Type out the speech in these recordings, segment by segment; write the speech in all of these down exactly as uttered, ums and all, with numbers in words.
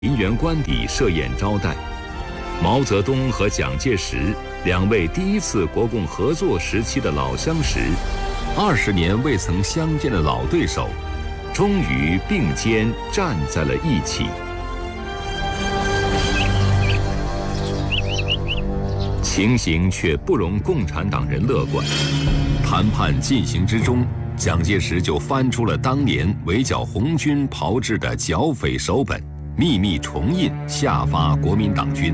林园官邸设宴招待。毛泽东和蒋介石两位第一次国共合作时期的老相识，二十年未曾相见的老对手，终于并肩站在了一起。情形却不容共产党人乐观。谈判进行之中，蒋介石就翻出了当年围剿红军炮制的剿匪手本，秘密重印，下发国民党军。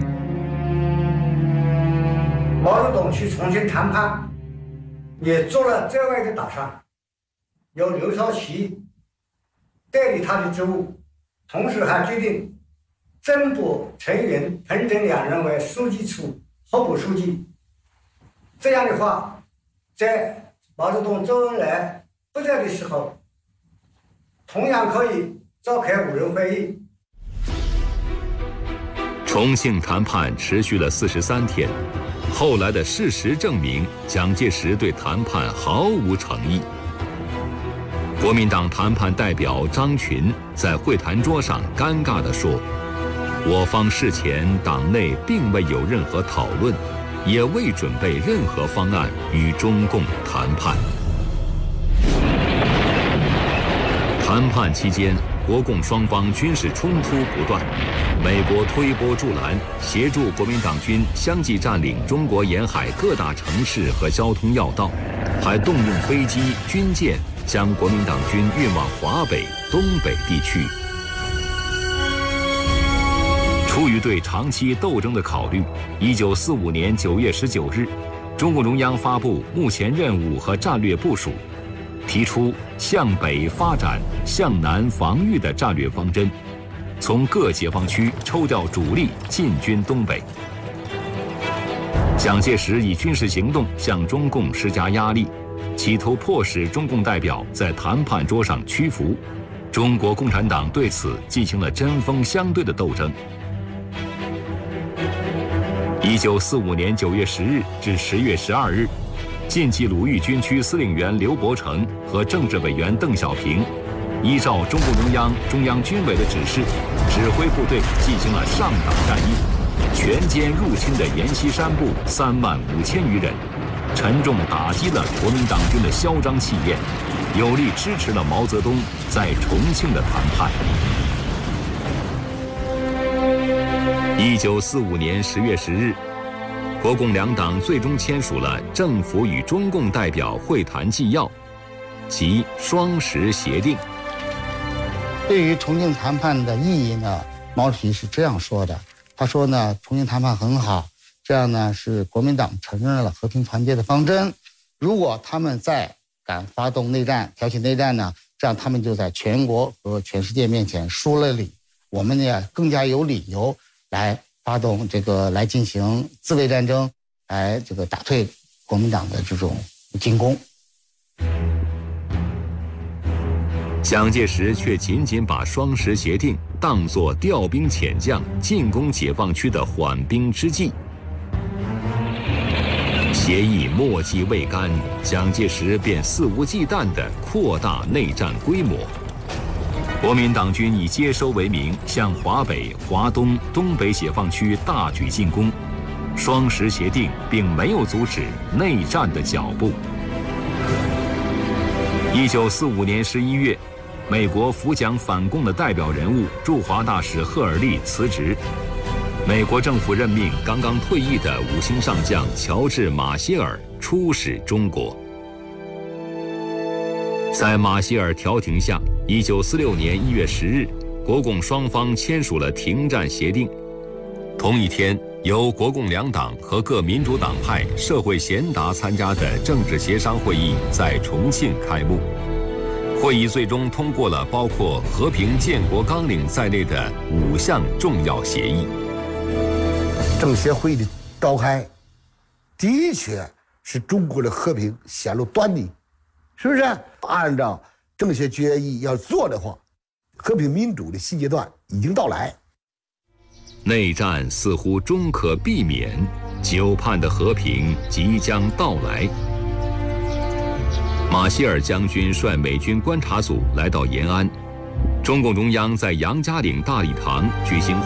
毛泽东去重庆谈判，也做了这外的打算，由刘少奇代理他的职务，同时还决定增补陈云、彭真两人为书记处候补书记。这样的话，在毛泽东、周恩来不在的时候，同样可以召开五人会议。 重庆谈判持续了四十三天，后来的事实证明，蒋介石对谈判毫无诚意。国民党谈判代表张群在会谈桌上尴尬地说：“我方事前党内并未有任何讨论，也未准备任何方案与中共谈判。”谈判期间，国共双方军事冲突不断，美国推波助澜，协助国民党军相继占领中国沿海各大城市和交通要道，还动用飞机、军舰将国民党军运往华北、东北地区。出于对长期斗争的考虑，一九四五年九月十九日，中共中央发布目前任务和战略部署，提出向北发展、向南防御的战略方针，从各解放区抽调主力进军东北。蒋介石以军事行动向中共施加压力，企图迫使中共代表在谈判桌上屈服。中国共产党对此进行了针锋相对的斗争。一九四五年九月十日至十月十二日，晋冀鲁豫军区司令员刘伯承和政治委员邓小平，依照中共中央、中央军委的指示，指挥部队进行了上党战役，全歼入侵的阎锡山部三万五千余人，沉重打击了国民党军的嚣张气焰，有力支持了毛泽东在重庆的谈判。一九四五年十月十日，国共两党最终签署了政府与中共代表会谈纪要，即双十协定。 对于重庆谈判的意义呢，毛主席是这样说的，他说呢，重庆谈判很好，这样呢是国民党承认了和平团结的方针。如果他们再敢发动内战、挑起内战呢，这样他们就在全国和全世界面前输了理，我们呢更加有理由来发动这个来进行自卫战争，来这个打退国民党的这种进攻。 蒋介石却仅仅把双十协定当作调兵遣将、进攻解放区的缓兵之计。协议墨迹未干，蒋介石便肆无忌惮地扩大内战规模。国民党军以接收为名，向华北、华东、东北解放区大举进攻。双十协定并没有阻止内战的脚步。一九四五年十一月，美国扶蒋反共的代表人物驻华大使赫尔利辞职，美国政府任命刚刚退役的五星上将乔治·马歇尔出使中国。在马歇尔调停下，一九四六年一月十日，国共双方签署了停战协定。同一天，由国共两党和各民主党派社会贤达参加的政治协商会议在重庆开幕。会议最终通过了包括《和平建国纲领》在内的五项重要协议。 政协会议的召开，的确使中国的和平显露端倪，是不是？按照政协决议要做的话，和平民主的新阶段已经到来。 内战似乎终可避免，久盼的和平即将到来。马歇尔将军率美军观察组来到延安， 中共中央在杨家岭大礼堂举行